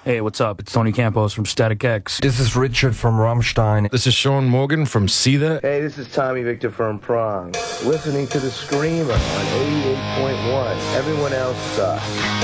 Hey, what's up? It's Tony Campos from Static X. This is Richard from Rammstein. This is Sean Morgan from Seether. Hey, this is Tommy Victor from Prong. Listening to The Screamer on 88.1. Everyone else sucks.